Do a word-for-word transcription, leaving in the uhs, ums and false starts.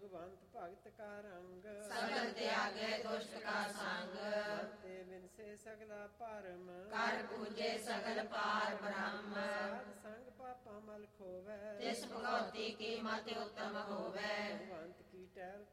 ਭਗਵੰਤ ਭਗਤ ਕਾ ਰੰਗ ਸਗਲ ਤਿਆਗੈ ਦੁਸ਼ਟ ਕਾ ਸੰਗ ਤੇ ਬਿਨਸੇ ਸਗਲਾ ਭਰਮ ਕਰ ਪੂਜੇ ਸਗਲ ਪਾਰ ਬ੍ਰਹਮ ਸਾਧ ਸੰਗ ਪਾਪਾ ਮਲ ਖੋਵੈ ਤਿਸ ਭਗਉਤੀ ਕੀ ਮਤਿ ਉਤਮ ਹੋਵੈ ਭਗਵੰਤ ਕੀ ਟਹਿਲ